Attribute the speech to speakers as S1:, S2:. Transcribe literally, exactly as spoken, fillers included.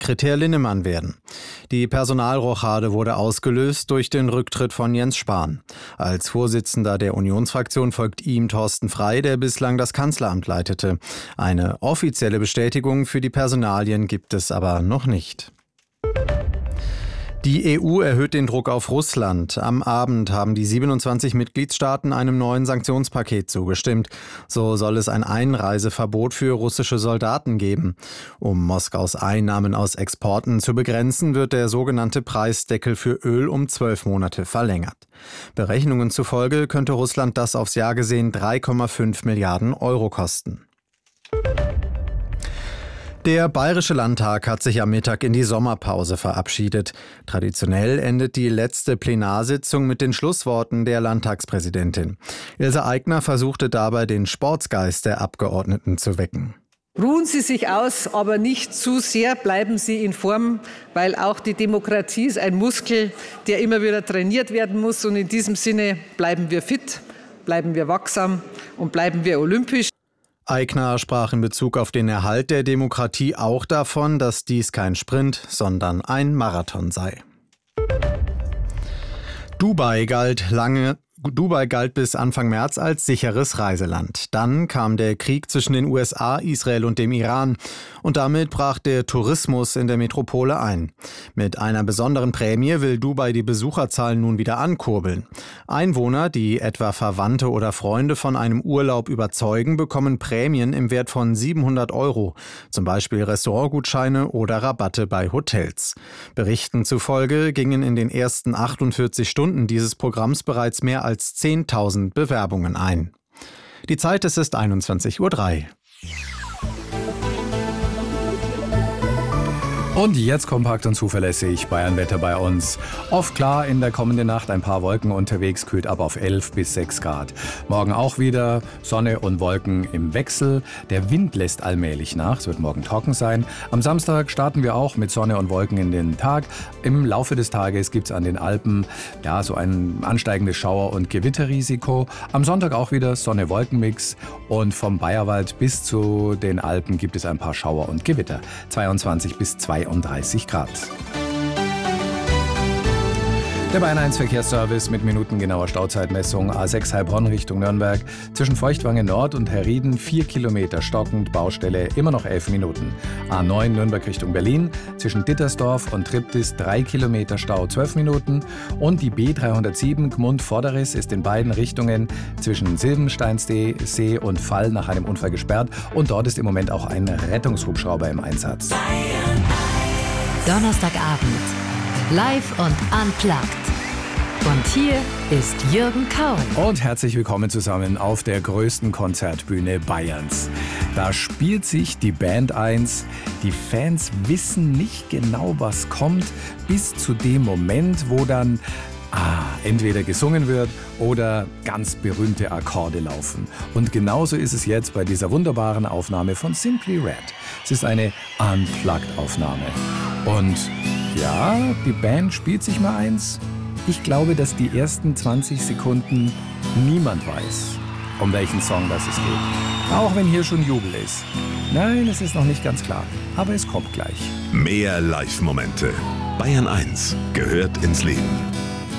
S1: Staatssekretär Linnemann werden. Die Personalrochade wurde ausgelöst durch den Rücktritt von Jens Spahn. Als Vorsitzender der Unionsfraktion folgt ihm Thorsten Frey, der bislang das Kanzleramt leitete. Eine offizielle Bestätigung für die Personalien gibt es aber noch nicht. Die E U erhöht den Druck auf Russland. Am Abend haben die siebenundzwanzig Mitgliedstaaten einem neuen Sanktionspaket zugestimmt. So soll es ein Einreiseverbot für russische Soldaten geben. Um Moskaus Einnahmen aus Exporten zu begrenzen, wird der sogenannte Preisdeckel für Öl um zwölf Monate verlängert. Berechnungen zufolge könnte Russland das aufs Jahr gesehen drei Komma fünf Milliarden Euro kosten. Der Bayerische Landtag hat sich am Mittag in die Sommerpause verabschiedet. Traditionell endet die letzte Plenarsitzung mit den Schlussworten der Landtagspräsidentin. Ilse Aigner versuchte dabei, den Sportsgeist der Abgeordneten zu wecken.
S2: Ruhen Sie sich aus, aber nicht zu sehr, bleiben Sie in Form, weil auch die Demokratie ist ein Muskel, der immer wieder trainiert werden muss. Und in diesem Sinne bleiben wir fit, bleiben wir wachsam und bleiben wir olympisch.
S1: Aigner sprach in Bezug auf den Erhalt der Demokratie auch davon, dass dies kein Sprint, sondern ein Marathon sei. Dubai galt lange Dubai galt bis Anfang März als sicheres Reiseland. Dann kam der Krieg zwischen den U S A, Israel und dem Iran. Und damit brach der Tourismus in der Metropole ein. Mit einer besonderen Prämie will Dubai die Besucherzahlen nun wieder ankurbeln. Einwohner, die etwa Verwandte oder Freunde von einem Urlaub überzeugen, bekommen Prämien im Wert von siebenhundert Euro. Zum Beispiel Restaurantgutscheine oder Rabatte bei Hotels. Berichten zufolge gingen in den ersten achtundvierzig Stunden dieses Programms bereits mehr als als zehntausend Bewerbungen ein. Die Zeit, es ist einundzwanzig Uhr drei.
S3: Und jetzt kompakt und zuverlässig Bayernwetter bei uns. Oft klar, in der kommenden Nacht ein paar Wolken unterwegs, kühlt ab auf elf bis sechs Grad. Morgen auch wieder Sonne und Wolken im Wechsel. Der Wind lässt allmählich nach, es wird morgen trocken sein. Am Samstag starten wir auch mit Sonne und Wolken in den Tag. Im Laufe des Tages gibt es an den Alpen ja, so ein ansteigendes Schauer- und Gewitterrisiko. Am Sonntag auch wieder Sonne-Wolken-Mix und vom Bayerwald bis zu den Alpen gibt es ein paar Schauer und Gewitter. zweiundzwanzig bis zweiunddreißig Grad. Der Bayern eins Verkehrsservice mit minutengenauer Stauzeitmessung. A sechs Heilbronn Richtung Nürnberg. Zwischen Feuchtwangen Nord und Herrieden vier Kilometer stockend, Baustelle immer noch elf Minuten. A neun Nürnberg Richtung Berlin. Zwischen Dittersdorf und Triptis drei Kilometer Stau, zwölf Minuten. Und die B dreihundertsieben Gmund-Vorderis ist in beiden Richtungen zwischen Silbensteinsee und Fall nach einem Unfall gesperrt. Und dort ist im Moment auch ein Rettungshubschrauber im Einsatz.
S4: Donnerstagabend. Live und unplugged. Und hier ist Jürgen Kauen.
S3: Und herzlich willkommen zusammen auf der größten Konzertbühne Bayerns. Da spielt sich die Band eins. Die Fans wissen nicht genau, was kommt, bis zu dem Moment, wo dann ah, entweder gesungen wird oder ganz berühmte Akkorde laufen. Und genauso ist es jetzt bei dieser wunderbaren Aufnahme von Simply Red. Es ist eine Unplugged-Aufnahme. Und ja, die Band spielt sich mal eins. Ich glaube, dass die ersten zwanzig Sekunden niemand weiß, um welchen Song das es geht. Auch wenn hier schon Jubel ist. Nein, es ist noch nicht ganz klar, aber es kommt gleich.
S5: Mehr Live-Momente. Bayern eins gehört ins Leben.